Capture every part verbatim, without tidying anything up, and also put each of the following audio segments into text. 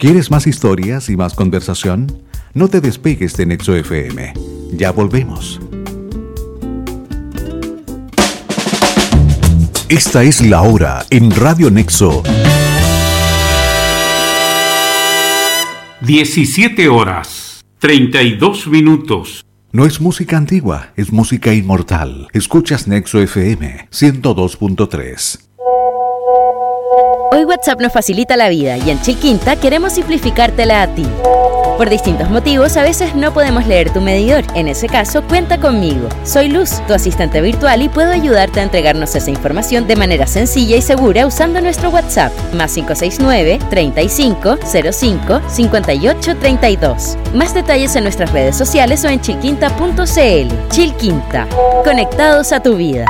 ¿Quieres más historias y más conversación? No te despegues de Nexo F M. Ya volvemos. Esta es la hora en Radio Nexo. diecisiete horas, treinta y dos minutos. No es música antigua, es música inmortal. Escuchas Nexo F M ciento dos punto tres. Hoy WhatsApp nos facilita la vida y en Chilquinta queremos simplificártela a ti. Por distintos motivos, a veces no podemos leer tu medidor. En ese caso, cuenta conmigo. Soy Luz, tu asistente virtual, y puedo ayudarte a entregarnos esa información de manera sencilla y segura usando nuestro WhatsApp, más cinco seis nueve, treinta y cinco, cero cinco, cincuenta y ocho, treinta y dos. Más detalles en nuestras redes sociales o en chilquinta punto c l. Chilquinta, conectados a tu vida.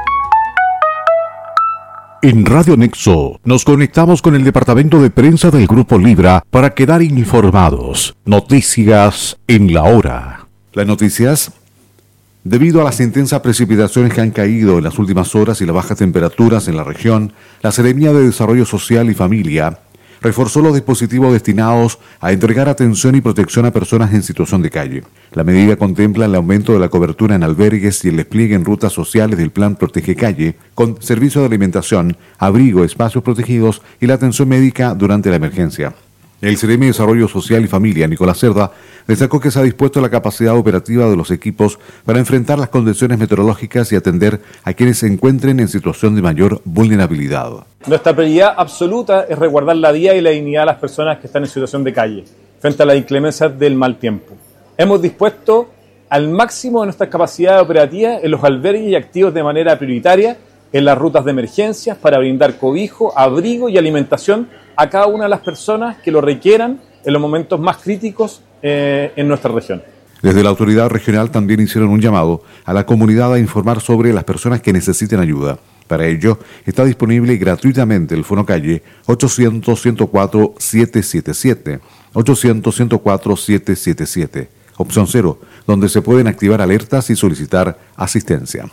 En Radio Nexo nos conectamos con el departamento de prensa del Grupo Libra para quedar informados. Noticias en la hora. Las noticias. Debido a las intensas precipitaciones que han caído en las últimas horas y las bajas temperaturas en la región, la Seremía de Desarrollo Social y Familia reforzó los dispositivos destinados a entregar atención y protección a personas en situación de calle. La medida contempla el aumento de la cobertura en albergues y el despliegue en rutas sociales del Plan Protege Calle, con servicio de alimentación, abrigo, espacios protegidos y la atención médica durante la emergencia. El Seremi de Desarrollo Social y Familia, Nicolás Cerda, destacó que se ha dispuesto la capacidad operativa de los equipos para enfrentar las condiciones meteorológicas y atender a quienes se encuentren en situación de mayor vulnerabilidad. Nuestra prioridad absoluta es resguardar la vida y la dignidad de las personas que están en situación de calle, frente a la inclemencia del mal tiempo. Hemos dispuesto al máximo de nuestras capacidades operativas en los albergues y activos de manera prioritaria en las rutas de emergencias para brindar cobijo, abrigo y alimentación a cada una de las personas que lo requieran en los momentos más críticos eh, en nuestra región. Desde la autoridad regional también hicieron un llamado a la comunidad a informar sobre las personas que necesiten ayuda. Para ello, está disponible gratuitamente el Fono Calle ochocientos, ciento cuatro, setecientos setenta y siete, ochocientos, ciento cuatro, setecientos setenta y siete, opción cero, donde se pueden activar alertas y solicitar asistencia.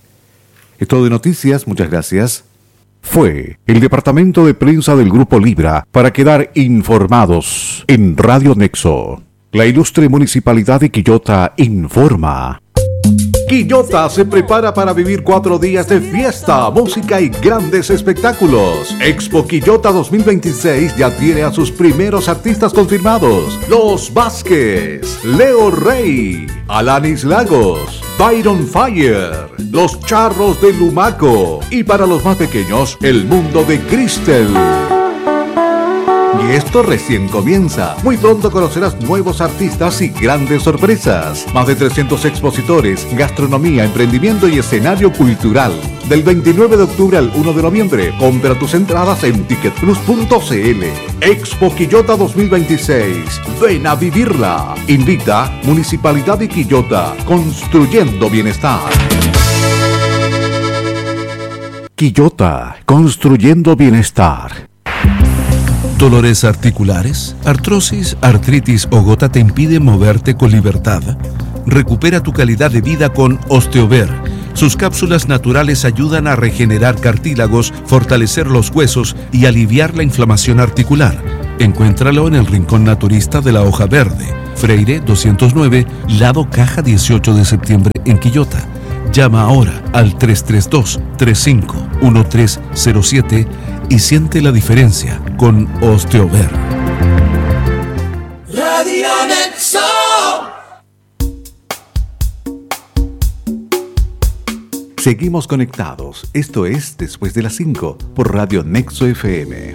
Es todo de noticias, muchas gracias. Fue el departamento de prensa del Grupo Libra para quedar informados en Radio Nexo. La ilustre Municipalidad de Quillota informa. Quillota se prepara para vivir cuatro días de fiesta, música y grandes espectáculos. Expo Quillota dos mil veintiséis ya tiene a sus primeros artistas confirmados. Los Vázquez, Leo Rey, Alanis Lagos, Byron Fire, Los Charros de Lumaco y para los más pequeños, El Mundo de Cristel. Y esto recién comienza. Muy pronto conocerás nuevos artistas y grandes sorpresas. Más de trescientos expositores, gastronomía, emprendimiento y escenario cultural. Del veintinueve de octubre al uno de noviembre. Compra tus entradas en ticket plus punto c l. Expo Quillota dos mil veintiséis. Ven a vivirla. Invita Municipalidad de Quillota. Construyendo bienestar. Quillota. Construyendo bienestar. ¿Dolores articulares, artrosis, artritis o gota te impiden moverte con libertad? Recupera tu calidad de vida con Osteover. Sus cápsulas naturales ayudan a regenerar cartílagos, fortalecer los huesos y aliviar la inflamación articular. Encuéntralo en el Rincón Naturista de la Hoja Verde, Freire doscientos nueve, lado Caja dieciocho de septiembre en Quillota. Llama ahora al tres tres dos, tres cinco uno tres cero siete y siente la diferencia con Osteover. Radio Nexo. Seguimos conectados. Esto es Después de las cinco por Radio Nexo F M.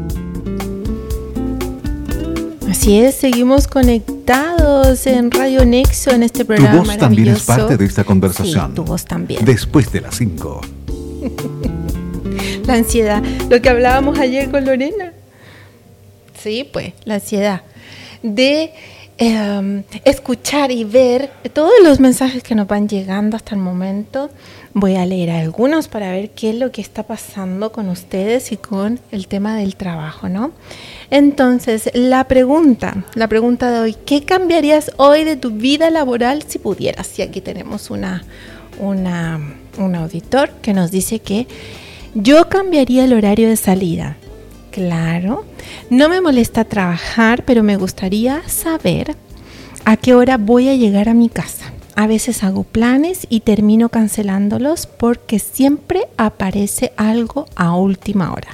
Así es, seguimos conectados en Radio Nexo en este programa. Tu voz también es parte de esta conversación. Sí, tu voz también. Después de las cinco. La ansiedad, lo que hablábamos ayer con Lorena. Sí, pues, la ansiedad de eh, escuchar y ver todos los mensajes que nos van llegando hasta el momento. Voy a leer algunos para ver qué es lo que está pasando con ustedes y con el tema del trabajo, ¿no? Entonces, la pregunta, la pregunta de hoy, ¿qué cambiarías hoy de tu vida laboral si pudieras? Y aquí tenemos una, una, un auditor que nos dice que yo cambiaría el horario de salida. Claro. No me molesta trabajar, pero me gustaría saber a qué hora voy a llegar a mi casa. A veces hago planes y termino cancelándolos porque siempre aparece algo a última hora.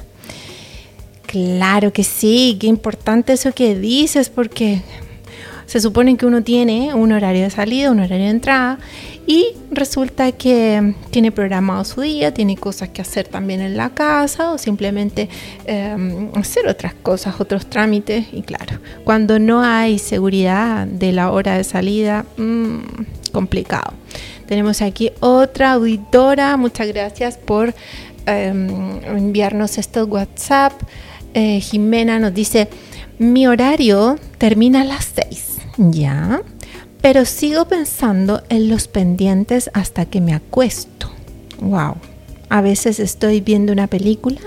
Claro que sí, qué importante eso que dices, porque se supone que uno tiene un horario de salida, un horario de entrada, y resulta que tiene programado su día, tiene cosas que hacer también en la casa o simplemente eh, hacer otras cosas, otros trámites. Y claro, cuando no hay seguridad de la hora de salida, mmm, complicado. Tenemos aquí otra auditora, muchas gracias por eh, enviarnos estos WhatsApp. Eh, Jimena nos dice, mi horario termina a las seis, ya, pero sigo pensando en los pendientes hasta que me acuesto. Wow, a veces estoy viendo una película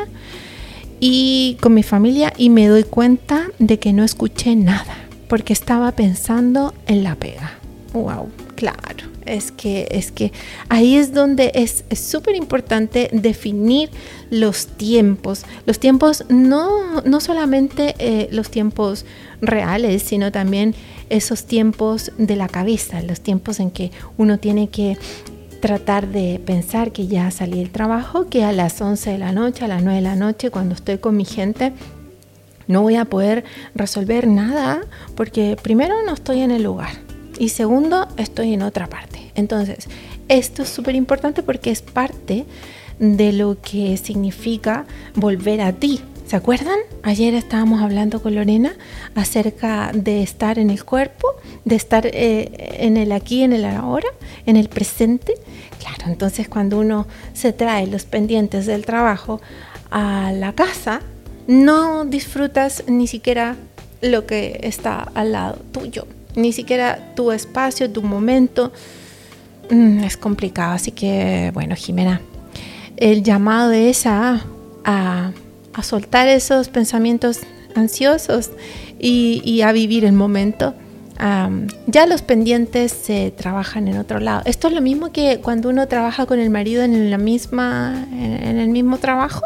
y con mi familia y me doy cuenta de que no escuché nada porque estaba pensando en la pega. Wow, claro. Es que, es que ahí es donde es súper importante definir los tiempos. Los tiempos, no, no solamente eh, los tiempos reales, sino también esos tiempos de la cabeza, los tiempos en que uno tiene que tratar de pensar que ya salí del trabajo, que a las once de la noche, a las nueve de la noche, cuando estoy con mi gente, no voy a poder resolver nada porque primero no estoy en el lugar. Y segundo, estoy en otra parte. Entonces, esto es súper importante porque es parte de lo que significa volver a ti. ¿Se acuerdan? Ayer estábamos hablando con Lorena acerca de estar en el cuerpo, de estar eh, en el aquí, en el ahora, en el presente. Claro, entonces cuando uno se trae los pendientes del trabajo a la casa, no disfrutas ni siquiera lo que está al lado tuyo. Ni siquiera tu espacio, tu momento, mm, es complicado. Así que, bueno, Jimena, el llamado es a, a, a soltar esos pensamientos ansiosos y, y a vivir el momento. Um, ya los pendientes se trabajan en otro lado. Esto es lo mismo que cuando uno trabaja con el marido en la misma, en, en el mismo trabajo.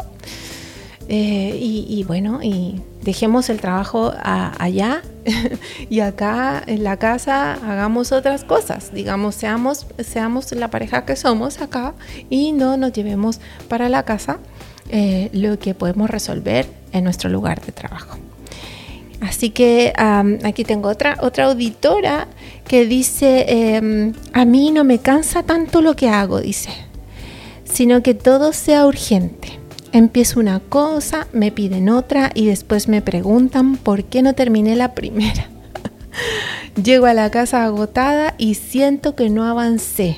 Eh, y, y bueno, y dejemos el trabajo a, allá y acá en la casa hagamos otras cosas, digamos, seamos, seamos la pareja que somos acá y no nos llevemos para la casa eh, lo que podemos resolver en nuestro lugar de trabajo. Así que um, aquí tengo otra, otra auditora que dice, eh, a mí no me cansa tanto lo que hago, dice, sino que todo sea urgente. Empiezo una cosa, me piden otra y después me preguntan por qué no terminé la primera. Llego a la casa agotada y siento que no avancé.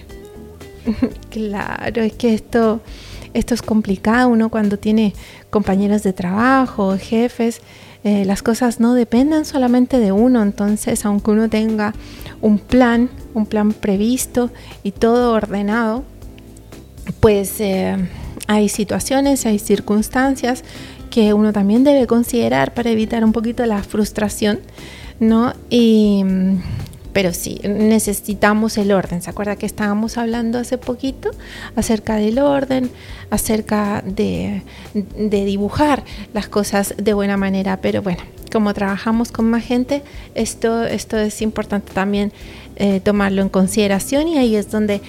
Claro, es que esto, esto es complicado. Uno cuando tiene compañeros de trabajo, jefes, eh, las cosas no dependen solamente de uno. Entonces, aunque uno tenga un plan, un plan previsto y todo ordenado, pues... Eh, Hay situaciones, hay circunstancias que uno también debe considerar para evitar un poquito la frustración, ¿no? Y, pero sí, necesitamos el orden. ¿Se acuerda que estábamos hablando hace poquito acerca del orden, acerca de, de dibujar las cosas de buena manera? Pero bueno, como trabajamos con más gente, esto, esto es importante también eh, tomarlo en consideración y ahí es donde